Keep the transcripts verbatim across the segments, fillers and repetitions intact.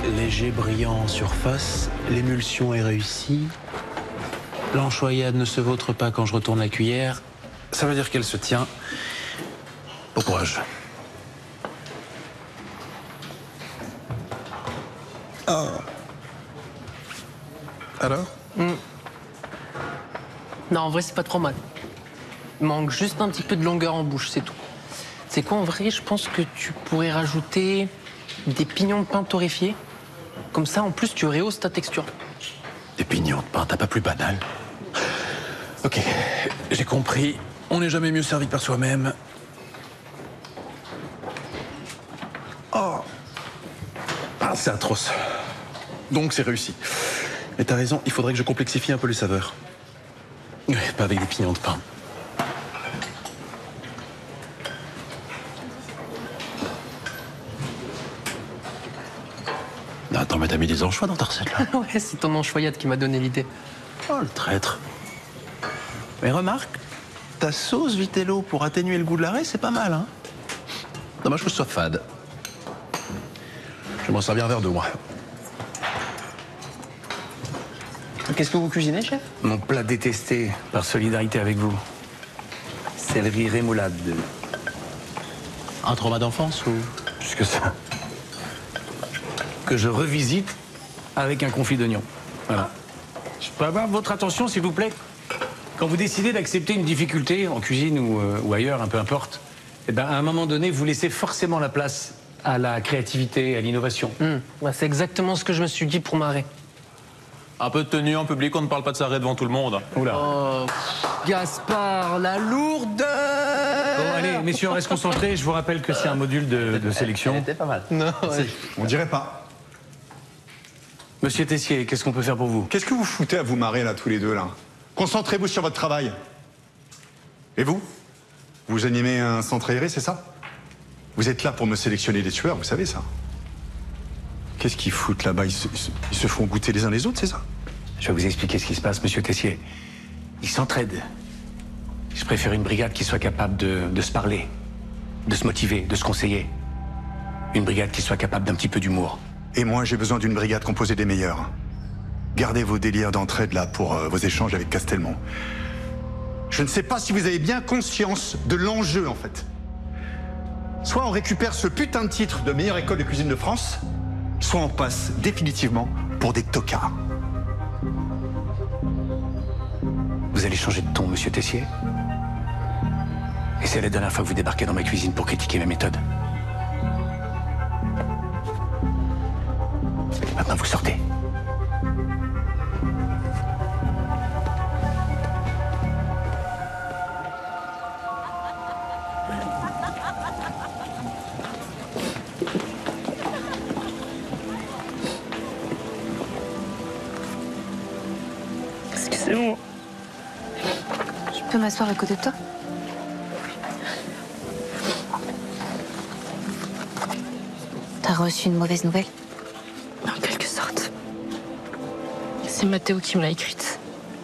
Léger, brillant en surface, l'émulsion est réussie. L'anchoyade ne se vautre pas quand je retourne la cuillère. Ça veut dire qu'elle se tient. Bon courage. Ah. Alors mmh. Non, en vrai, c'est pas trop mal. Il manque juste un petit peu de longueur en bouche, c'est tout. C'est quoi, en vrai, je pense que tu pourrais rajouter des pignons de pain torréfiés. Comme ça, en plus, tu rehausses ta texture. Des pignons de pain, t'as pas plus banal. Ok, j'ai compris. On n'est jamais mieux servi par soi-même. Oh. Ah, c'est atroce. Donc c'est réussi. Mais t'as raison, il faudrait que je complexifie un peu les saveurs. Oui, pas avec des pignons de pain. Attends, mais t'as mis des anchois dans ta recette, là? Ouais, c'est ton anchoyade qui m'a donné l'idée. Oh, le traître. Mais remarque, ta sauce vitello pour atténuer le goût de l'arrêt, c'est pas mal, hein? Dommage que ce soit fade. Je vais m'en servir un verre d'eau, moi. Qu'est-ce que vous cuisinez, chef? Mon plat détesté, par solidarité avec vous. Céleri rémoulade. Un trauma d'enfance ou... Plus que ça. Que je revisite avec un confit d'oignon. Voilà. Je peux avoir votre attention, s'il vous plaît? Quand vous décidez d'accepter une difficulté, en cuisine ou, euh, ou ailleurs, un peu importe, eh ben, à un moment donné, vous laissez forcément la place à la créativité, à l'innovation. Mmh. Ouais, c'est exactement ce que je me suis dit pour Marais. Un peu de tenue en public, on ne parle pas de s'arrêter devant tout le monde. Oula. Oh, Gaspard, la lourdeur! Bon, allez, messieurs, on reste concentrés. Je vous rappelle que c'est un module de, de sélection. C'était pas mal. Non, ouais. On dirait pas. Monsieur Tessier, qu'est-ce qu'on peut faire pour vous? Qu'est-ce que vous foutez à vous marrer là, tous les deux, là? Concentrez-vous sur votre travail. Et vous? Vous animez un centre aéré, c'est ça? Vous êtes là pour me sélectionner des tueurs, vous savez ça? Qu'est-ce qu'ils foutent là-bas? ils, se- ils se- ils se font goûter les uns les autres, c'est ça? Je vais vous expliquer ce qui se passe, monsieur Tessier. Ils s'entraident. Je préfère une brigade qui soit capable de, de se parler, de se motiver, de se conseiller. Une brigade qui soit capable d'un petit peu d'humour. Et moi, j'ai besoin d'une brigade composée des meilleurs. Gardez vos délires d'entraide là pour euh, vos échanges avec Castelmont. Je ne sais pas si vous avez bien conscience de l'enjeu, en fait. Soit on récupère ce putain de titre de meilleure école de cuisine de France, soit on passe définitivement pour des tocards. Vous allez changer de ton, monsieur Tessier? Et c'est la dernière fois que vous débarquez dans ma cuisine pour critiquer mes méthodes. Maintenant, vous sortez. Excusez-moi. Je peux m'asseoir à côté de toi? T'as reçu une mauvaise nouvelle? En quelque sorte. C'est Mathéo qui me l'a écrite.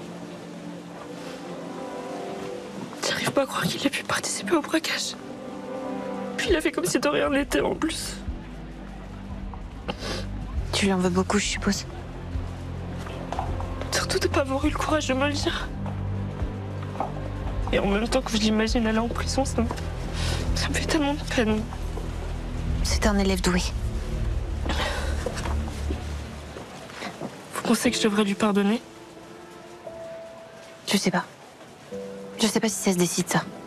J'arrive pas à croire qu'il ait pu participer au braquage. Puis il a fait comme si de rien n'était en plus. Tu lui en veux beaucoup, je suppose. Surtout de pas avoir eu le courage de me le dire. Et en même temps que je l'imagine aller en prison, ça me... ça me fait tellement de peine. C'est un élève doué. Vous pensez que je devrais lui pardonner? Je sais pas. Je sais pas si ça se décide, ça.